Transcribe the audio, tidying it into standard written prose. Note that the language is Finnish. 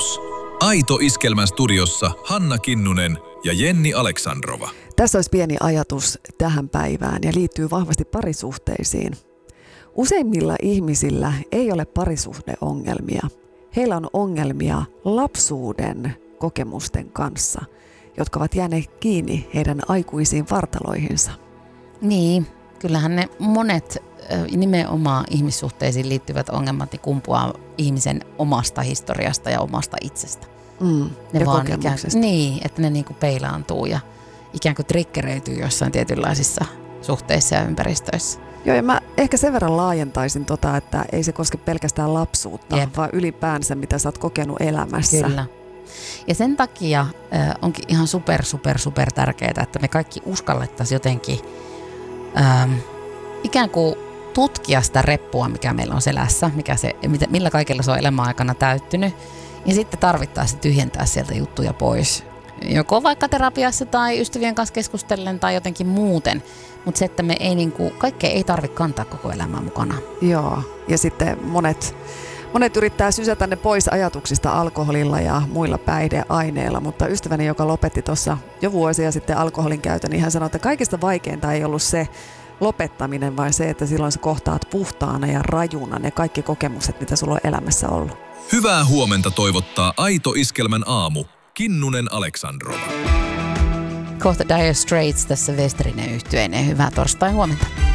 ajatus. Aito Iskelmän studiossa Hanna Kinnunen ja Jenni Aleksandrova. Tässä olisi pieni ajatus tähän päivään ja liittyy vahvasti parisuhteisiin. Useimmilla ihmisillä ei ole parisuhdeongelmia. Heillä on ongelmia lapsuuden kokemusten kanssa, jotka ovat jääneet kiinni heidän aikuisiin vartaloihinsa. Niin, kyllähän ne monet nimenomaan ihmissuhteisiin liittyvät ongelmat kumpuaa ihmisen omasta historiasta ja omasta itsestä. Ne ja vaan kokemuksesta. Niin, että ne niinku peilaantuu ja ikään kuin triggeröityy jossain tietynlaisissa suhteissa ja ympäristöissä. Joo, ja mä ehkä sen verran laajentaisin että ei se koske pelkästään lapsuutta, vaan ylipäänsä mitä sä oot kokenut elämässä. Kyllä. Ja sen takia onkin ihan super tärkeää, että me kaikki uskallettaisiin jotenkin ikään kuin tutkia sitä reppua, mikä meillä on selässä, millä kaikilla se on elämän aikana täyttynyt. Ja sitten tarvittaisiin tyhjentää sieltä juttuja pois. Joko vaikka terapiassa tai ystävien kanssa keskustellen tai jotenkin muuten. Mutta se, että me ei kaikkea ei tarvitse kantaa koko elämää mukana. Joo, ja sitten monet yrittää sysätä ne pois ajatuksista alkoholilla ja muilla päihdeaineilla, mutta ystäväni, joka lopetti tuossa jo vuosia sitten alkoholin käytön, niin hän sanoi, että kaikista vaikeinta ei ollut se lopettaminen, vaan se, että silloin sä kohtaat puhtaana ja rajuna ne kaikki kokemukset, mitä sulla on elämässä ollut. Hyvää huomenta toivottaa Aito Iskelmän aamu. Kinnunen Aleksandrova. Kohta Dire Straits tässä Westerinen yhtyeineen. Hyvää torstai huomenta.